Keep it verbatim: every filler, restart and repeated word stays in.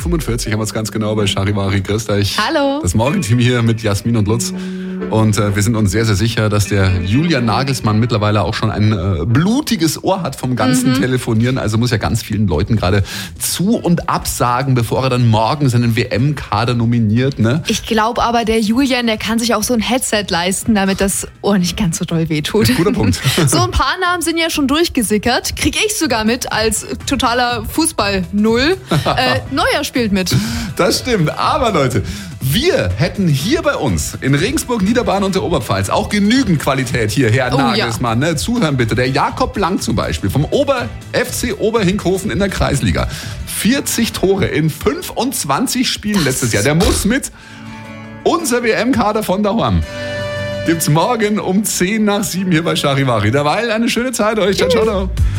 fünfundvierzig haben wir es ganz genau bei Charivari. Grüß euch. Hallo. Das Morgenteam hier mit Jasmin und Lutz. Und äh, wir sind uns sehr, sehr sicher, dass der Julian Nagelsmann mittlerweile auch schon ein äh, blutiges Ohr hat vom ganzen mhm. Telefonieren. Also muss ja ganz vielen Leuten gerade zu- und absagen, bevor er dann morgen seinen W M-Kader nominiert. Ne? Ich glaube aber, der Julian, der kann sich auch so ein Headset leisten, damit das Ohr nicht ganz so doll wehtut. Guter Punkt. So ein paar Namen sind ja schon durchgesickert. Krieg ich sogar mit als totaler Fußball-Null. äh, Neuer spielt mit. Das stimmt. Aber Leute, wir hätten hier bei uns in Regensburg, Niederbayern und der Oberpfalz auch genügend Qualität hier, Herr Oh, Nagelsmann. ja. Ne? Zuhören bitte. Der Jakob Blank zum Beispiel vom Ober F C Oberhinkhofen in der Kreisliga. vierzig Tore in fünfundzwanzig Spielen das letztes Jahr. Der muss mit. Unser W M-Kader von daheim gibt's morgen um zehn nach sieben hier bei Charivari. Derweil eine schöne Zeit euch. Ciao, ciao.